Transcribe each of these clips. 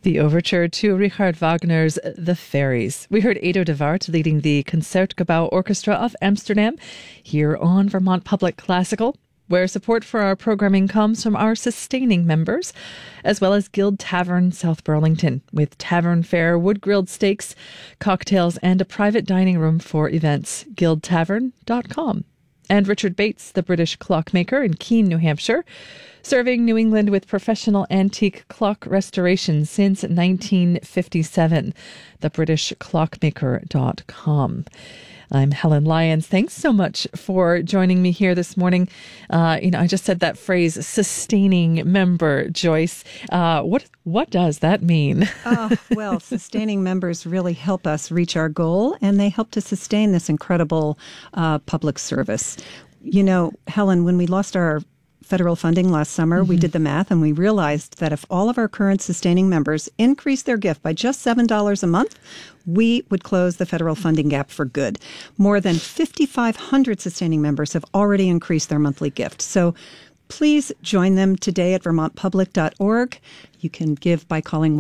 The overture to Richard Wagner's The Fairies. We heard Edo de Waard leading the Concertgebouw Orchestra of Amsterdam here on Vermont Public Classical, where support for our programming comes from our sustaining members, as well as Guild Tavern South Burlington, with tavern fare, wood-grilled steaks, cocktails, and a private dining room for events. guildtavern.com. And Richard Bates, the British clockmaker in Keene, New Hampshire, serving New England with professional antique clock restoration since 1957. thebritishclockmaker.com. I'm Helen Lyons. Thanks so much for joining me here this morning. I just said that phrase, sustaining member, Joyce. What does that mean? Well, sustaining members really help us reach our goal, and they help to sustain this incredible public service. You know, Helen, when we lost our federal funding last summer, we did the math and we realized that if all of our current sustaining members increased their gift by just $7 a month, we would close the federal funding gap for good. More than 5,500 sustaining members have already increased their monthly gift. So please join them today at vermontpublic.org. You can give by calling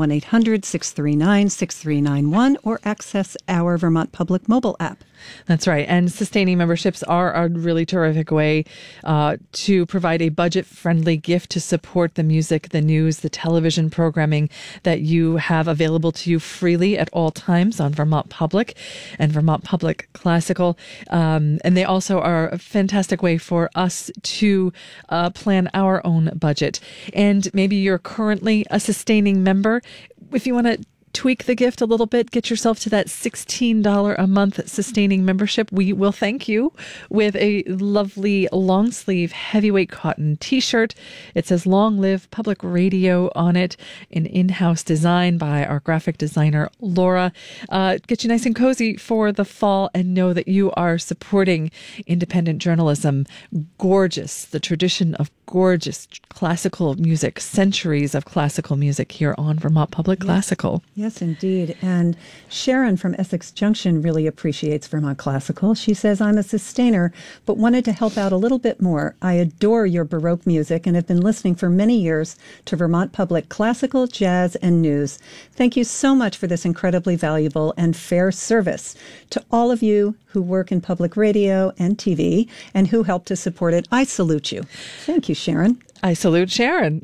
1-800-639-6391 or access our Vermont Public mobile app. That's right. And sustaining memberships are a really terrific way to provide a budget-friendly gift to support the music, the news, the television programming that you have available to you freely at all times on Vermont Public and Vermont Public Classical. And they also are a fantastic way for us to plan our own budget. And maybe you're currently a sustaining member. If you want to tweak the gift a little bit, get yourself to that $16 a month sustaining membership. We will thank you with a lovely long sleeve heavyweight cotton t-shirt. It says "Long Live Public Radio" on it, an in-house design by our graphic designer, Laura. Get you nice and cozy for the fall and know that you are supporting independent journalism. Gorgeous, the tradition of gorgeous classical music, centuries of classical music here on Vermont Public Classical. Yes, indeed. And Sharon from Essex Junction really appreciates Vermont Classical. She says, "I'm a sustainer, but wanted to help out a little bit more. I adore your Baroque music and have been listening for many years to Vermont Public Classical, Jazz, and News. Thank you so much for this incredibly valuable and fair service. To all of you who work in public radio and TV and who help to support it, I salute you." Thank you, Sharon. I salute Sharon.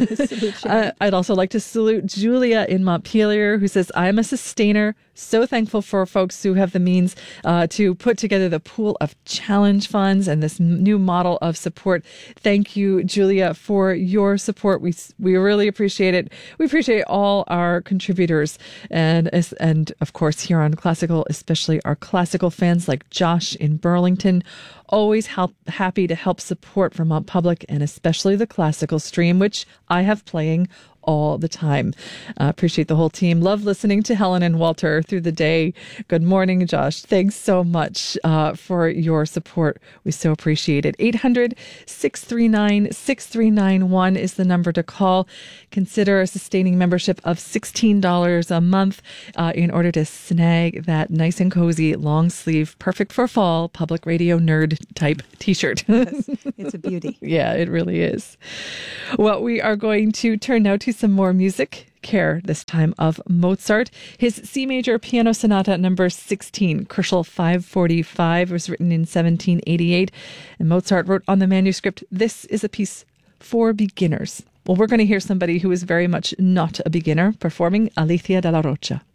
I'd also like to salute Julia in Montpelier, who says, "I'm a sustainer. So thankful for folks who have the means to put together the pool of challenge funds and this new model of support." Thank you, Julia, for your support. We really appreciate it. We appreciate all our contributors and of course here on Classical, especially our classical fans like Josh in Burlington. Always happy to help support Vermont Public and especially the classical stream, which I have playing all the time. Appreciate the whole team. Love listening to Helen and Walter through the day. Good morning, Josh. Thanks so much for your support. We so appreciate it. 800-639-6391 is the number to call. Consider a sustaining membership of $16 a month in order to snag that nice and cozy long sleeve, perfect for fall, public radio nerd type t-shirt. Yes, it's a beauty. Yeah, it really is. Well, we are going to turn now to some more music. Care, this time of Mozart. His C major piano sonata number 16, Kerschel 545, was written in 1788, and Mozart wrote on the manuscript, "This is a piece for beginners." Well, we're going to hear somebody who is very much not a beginner performing Alicia de la Rocha.